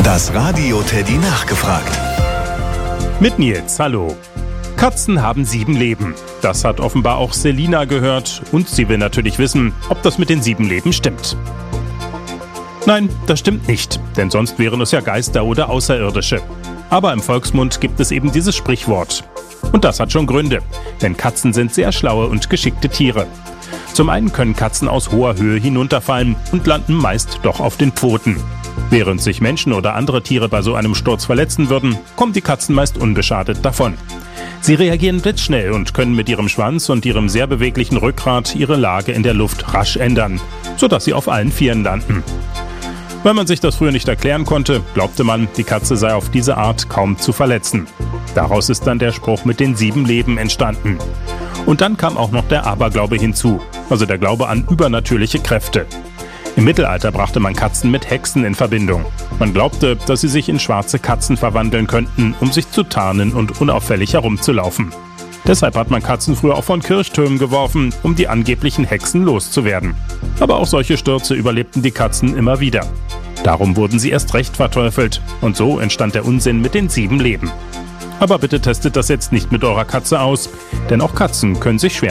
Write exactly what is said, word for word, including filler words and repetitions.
Das Radio Teddy nachgefragt. Mit Nils, hallo. Katzen haben sieben Leben. Das hat offenbar auch Selina gehört und sie will natürlich wissen, ob das mit den sieben Leben stimmt. Nein, das stimmt nicht, denn sonst wären es ja Geister oder Außerirdische. Aber im Volksmund gibt es eben dieses Sprichwort. Und das hat schon Gründe, denn Katzen sind sehr schlaue und geschickte Tiere. Zum einen können Katzen aus hoher Höhe hinunterfallen und landen meist doch auf den Pfoten. Während sich Menschen oder andere Tiere bei so einem Sturz verletzen würden, kommen die Katzen meist unbeschadet davon. Sie reagieren blitzschnell und können mit ihrem Schwanz und ihrem sehr beweglichen Rückgrat ihre Lage in der Luft rasch ändern, sodass sie auf allen Vieren landen. Weil man sich das früher nicht erklären konnte, glaubte man, die Katze sei auf diese Art kaum zu verletzen. Daraus ist dann der Spruch mit den sieben Leben entstanden. Und dann kam auch noch der Aberglaube hinzu, also der Glaube an übernatürliche Kräfte. Im Mittelalter brachte man Katzen mit Hexen in Verbindung. Man glaubte, dass sie sich in schwarze Katzen verwandeln könnten, um sich zu tarnen und unauffällig herumzulaufen. Deshalb hat man Katzen früher auch von Kirchtürmen geworfen, um die angeblichen Hexen loszuwerden. Aber auch solche Stürze überlebten die Katzen immer wieder. Darum wurden sie erst recht verteufelt und so entstand der Unsinn mit den sieben Leben. Aber bitte testet das jetzt nicht mit eurer Katze aus, denn auch Katzen können sich schwer